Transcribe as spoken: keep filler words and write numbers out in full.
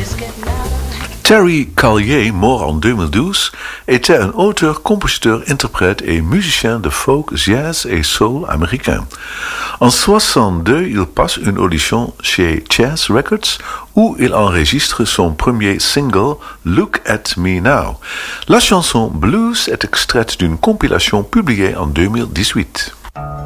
Terry Callier, mort en deux mille douze, était un auteur, compositeur, interprète et musicien de folk, jazz et soul américain. En soixante-deux, il passe une audition chez Chess Records où il enregistre son premier single Look at Me Now. La chanson Blues est extraite d'une compilation publiée en deux mille dix-huit.